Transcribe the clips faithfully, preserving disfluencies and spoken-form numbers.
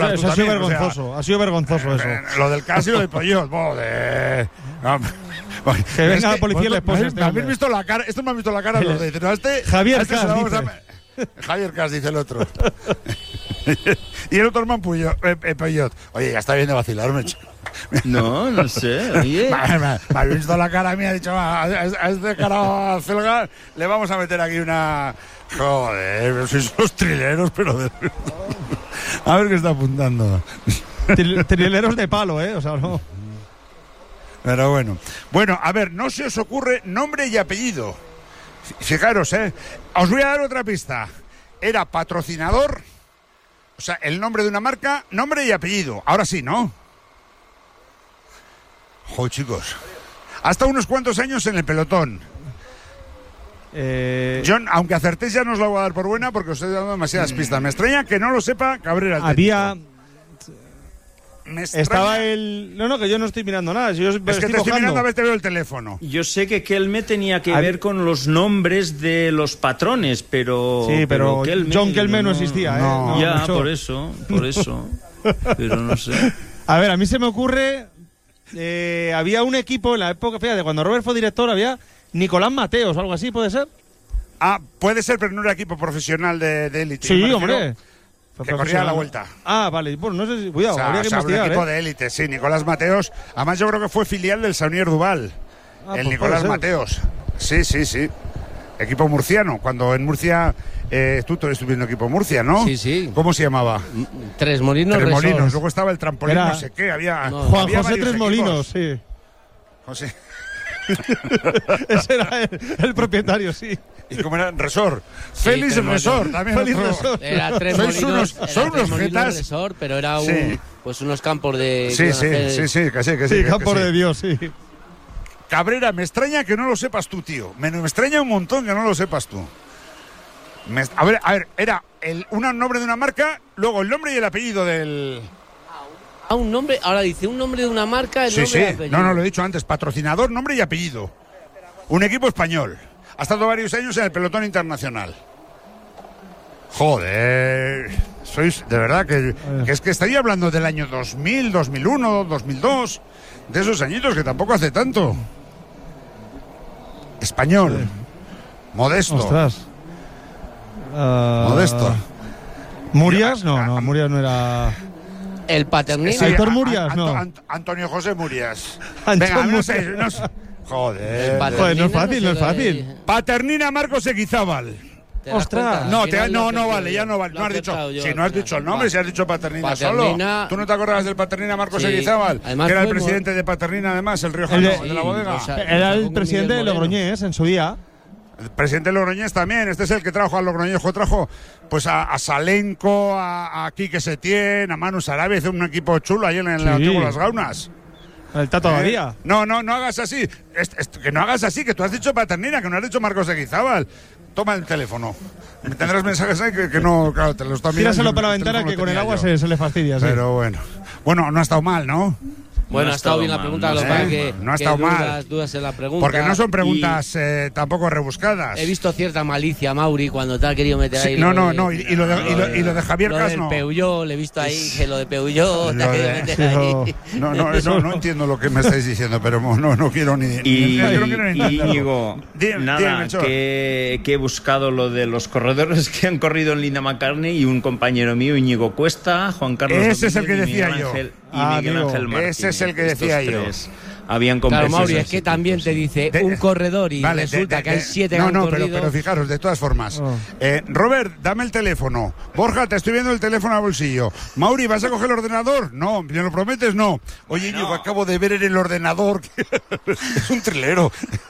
eso, eso tú ha sido también, vergonzoso, o sea, ha sido vergonzoso eh, eso. eh, lo del caso y lo de Peugeot, joder. No, que venga es la policía y le esposa. me, Este me habéis hombre. visto la cara, esto me han visto la cara los de no, este, Javier este Cas, dice. a, Javier Cas dice el otro. Y el otro hermano Peugeot, eh, eh, Peugeot. Oye, ya está bien de vacilarme. No, no sé, oye. Me, me, me habéis visto la cara mía, ha dicho, a, a este cara celga le vamos a meter aquí una... Joder, sois los trileros, pero de... A ver qué está apuntando. Trileros de palo, ¿eh? O sea, no. Pero bueno. Bueno, a ver, no se os ocurre nombre y apellido. Fijaros, ¿eh? Os voy a dar otra pista. Era patrocinador, o sea, el nombre de una marca, nombre y apellido. Ahora sí, ¿no? Joder, chicos. Hasta unos cuantos años en el pelotón. Eh... John, aunque acertéis ya no os la voy a dar por buena porque os he dado demasiadas pistas. Me extraña que no lo sepa Cabrera. Había... Me extraña... Estaba el... No, no, que yo no estoy mirando nada. Si yo es que estoy te estoy mojando. mirando a ver, te veo el teléfono. Yo sé que Kelme tenía que Hab... ver con los nombres de los patrones, pero... Sí, pero, pero Kelme, John Kelme no, no existía, ¿eh? No, no, ya, mucho. por eso, por eso. Pero no sé. A ver, a mí se me ocurre... Eh, había un equipo en la época, fíjate, cuando Robert fue director, había Nicolás Mateos o algo así, ¿puede ser? Ah, puede ser, pero no era equipo profesional de, de élite. Sí, hombre. Que corría a la vuelta. Ah, vale. Bueno, no sé si... Cuidado, o sea, habría que o sea, investigar, un equipo ¿eh? de élite, sí. Nicolás Mateos. Además, yo creo que fue filial del Saunier Duval. Ah, el pues Nicolás Mateos. Sí, sí, sí. Equipo murciano. Cuando en Murcia... Eh, tú estuviste viendo equipo Murcia, ¿no? Sí, sí. ¿Cómo se llamaba? Tres Molinos. Tres Molinos. Resort. Luego estaba el trampolín, Era... no sé qué. Había, no. Juan había José Tres equipos. Molinos, sí. José. Ese era el, el propietario, sí. ¿Y cómo era? Resort. Sí, Félix Resort. También Félix otro. Resort. Era Tres Sois Molinos. unos, son unos jetas. Resort, pero era un, sí. pues unos campos de... Sí, sí, hacer... sí, sí, que sí, que sí. Sí, que, campos que sí. de Dios, sí. Cabrera, me extraña que no lo sepas tú, tío. Me, me extraña un montón que no lo sepas tú. Me, a ver, a ver, era el un nombre de una marca, luego el nombre y el apellido del... Ah, un nombre, ahora dice un nombre de una marca, el sí, nombre sí. y el apellido. No, no, lo he dicho antes, patrocinador, nombre y apellido. Un equipo español. Ha estado varios años en el pelotón internacional. Joder, sois, de verdad, que, que es que estaría hablando del año dos mil, dos mil uno, dos mil dos, de esos añitos que tampoco hace tanto. Español. Sí. Modesto. Ostras. Uh, Modesto. ¿Murias? No, no, Murias no era... El Paternina. Sí, Aitor Murias, An- no. An- Antonio José Murias. Antonio Venga, no Murias. sé, no sé. Joder. Joder, no es fácil, no es fácil. Paternina Marcos Eguizábal. Ostras. No, te, no, no vale, ya no vale. No has dicho, si no has dicho el nombre, si has dicho Paternina, Paternina solo. ¿Tú no te acordabas del Paternina Marcos sí. Eguizábal? Además Que era el fue presidente de Paternina, además, el Río El de, Jano, el de la bodega. o sea, era el con presidente de Miguel Moreno. Logroñés en su día. El presidente de Logroñés también, este es el que trajo a Logroñejo, trajo pues a, a Salenco, a, a Quique Setién, a Manu Sarabia, hizo un equipo chulo ahí en el Sí. antiguo Las Gaunas. El Tato ¿Eh? Badía. No, no, no hagas así. Es, es, que no hagas así, que tú has dicho Paternina, que no has dicho Marcos Eguizábal. Toma el teléfono. Tendrás mensajes ahí que, que no, claro, te lo están mirando. Tíraselo para la ventana que con el agua se, se le fastidia. Sí. Pero bueno. Bueno, no ha estado mal, ¿no? Bueno, No ha ha estado estado bien la mal, pregunta, no lo ha que pasa estado que, mal. No ha que estado dudas, mal. dudas en la pregunta. Porque no son preguntas y... eh, tampoco rebuscadas. He visto cierta malicia, Mauri, cuando te ha querido meter Sí, ahí. no, lo no, de, no. Y, y, lo de, y, lo, y lo de Javier lo Cas del no. Peugeot, le he visto ahí que lo de Peugeot te ha Lo querido de- meter sí, ahí. No, no, no, no entiendo lo que me estáis diciendo, pero no, no quiero ni. Y, no, yo no quiero ni y entenderlo. Íñigo, Dime, nada, dime, Melchor. que, que he buscado lo de los corredores que han corrido en Linda McCartney y un compañero mío, Íñigo Cuesta, Juan Carlos Ese es el Domínguez que y Miguel decía yo. Ángel- y Ah, Miguel amigo. Ángel Martínez. Ese es el que Estos decía yo. tres habían Claro, compensado Mauri, es esos que equipos, también sí. te dice De- un corredor y Vale, resulta de- de- que hay de- siete No, que han no, pero, corrido. pero fijaros, de todas formas. Oh. Eh, Robert, dame el teléfono. Borja, te estoy viendo el teléfono al bolsillo. Mauri, ¿vas a coger el ordenador? No, ¿me lo prometes? No. Oye, Íñigo, acabo de ver en el ordenador que es un trilero.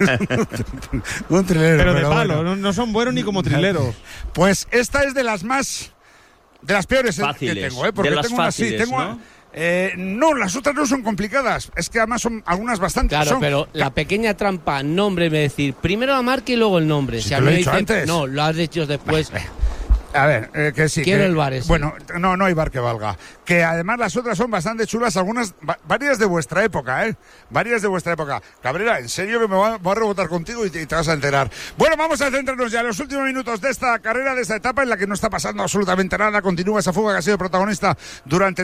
un trilero. Pero de pero palo, bueno. no, no son buenos ni como trileros. Pues esta es de las más. De las peores Fáciles, que tengo, ¿eh? Porque de las tengo una sí, fáciles, tengo. ¿no? Eh, no, las otras no son complicadas. Es que además son algunas bastante. Claro, son- pero la pequeña trampa, nombre, me decir, primero la marca y luego el nombre. Si Si a te mí lo he me dicho dicen- antes. No, lo has dicho después. A ver, eh, que sí. Quiero que- el bar ese. Bueno, no, no hay bar que valga. Que además las otras son bastante chulas, algunas, va- varias de vuestra época, ¿eh? Varias de vuestra época. Cabrera, en serio que me voy a, voy a rebotar contigo y te, y te vas a enterar. Bueno, vamos a centrarnos ya en los últimos minutos de esta carrera, de esta etapa en la que no está pasando absolutamente nada. Continúa esa fuga que ha sido protagonista durante